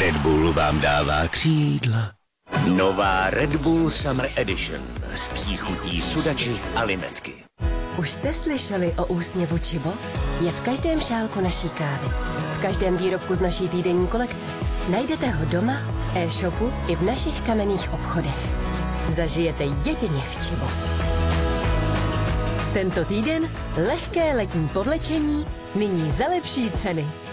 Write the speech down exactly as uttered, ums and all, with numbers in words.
Red Bull vám dává křídla. Nová Red Bull Summer Edition s příchutí sudači a limetky. Už jste slyšeli o úsměvu Čibo? Je v každém šálku naší kávy. V každém výrobku z naší týdenní kolekce. Najdete ho doma, v e-shopu i v našich kamenných obchodech. Zažijete jedině v Čibo. Tento týden lehké letní povlečení, nyní za lepší ceny.